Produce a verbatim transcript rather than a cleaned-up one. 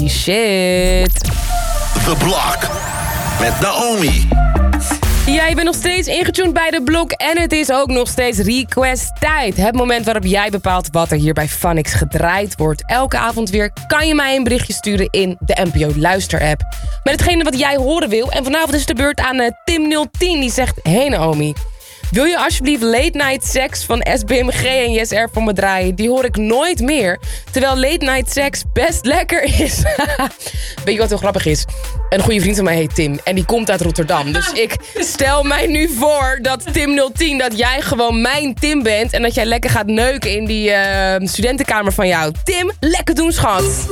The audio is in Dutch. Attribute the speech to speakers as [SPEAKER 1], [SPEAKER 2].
[SPEAKER 1] Holy shit.
[SPEAKER 2] The Block. Met Naomi.
[SPEAKER 1] Jij bent nog steeds ingetuned bij de blok en het is ook nog steeds request tijd. Het moment waarop jij bepaalt wat er hier bij Funix gedraaid wordt. Elke avond weer kan je mij een berichtje sturen in de N P O Luister app. Met hetgene wat jij horen wil. En vanavond is het de beurt aan uh, Tim nul tien die zegt... Hey Naomi, wil je alsjeblieft Late Night Sex van S B M G en Yes R voor me draaien? Die hoor ik nooit meer. Terwijl Late Night Sex best lekker is. Weet je wat heel grappig is? Een goede vriend van mij heet Tim. En die komt uit Rotterdam. Dus ik stel mij nu voor dat Tim nul tien... dat jij gewoon mijn Tim bent. En dat jij lekker gaat neuken in die uh, studentenkamer van jou. Tim, lekker doen, schat.